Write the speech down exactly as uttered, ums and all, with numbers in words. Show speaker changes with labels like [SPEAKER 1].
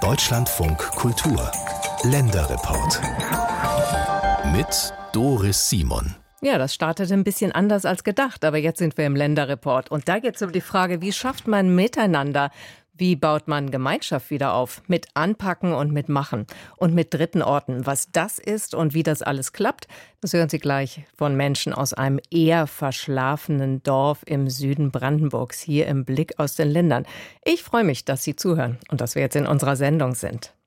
[SPEAKER 1] Deutschlandfunk Kultur Länderreport mit Doris Simon.
[SPEAKER 2] Ja, das startete ein bisschen anders als gedacht, aber jetzt sind wir im Länderreport. Und da geht es um die Frage, wie schafft man Miteinander? Wie baut man Gemeinschaft wieder auf? Mit Anpacken und mit Machen. Und mit dritten Orten. Was das ist und wie das alles klappt, das hören Sie gleich von Menschen aus einem eher verschlafenen Dorf im Süden Brandenburgs, hier im Blick aus den Ländern. Ich freue mich, dass Sie zuhören und dass wir jetzt in unserer Sendung sind.